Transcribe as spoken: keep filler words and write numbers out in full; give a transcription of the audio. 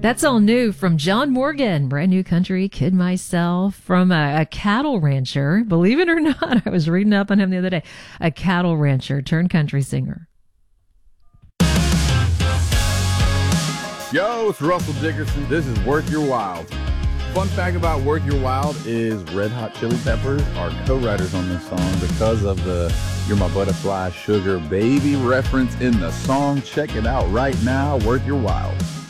That's all new from John Morgan, brand new country kid myself, from a, a cattle rancher. Believe it or not, I was reading up on him the other day. A cattle rancher turned country singer. Yo, it's Russell Dickerson. This is Worth Your Wild. Fun fact about Worth Your Wild is Red Hot Chili Peppers are co-writers on this song because of the You're My Butterfly Sugar Baby reference in the song. Check it out right now, Worth Your Wild.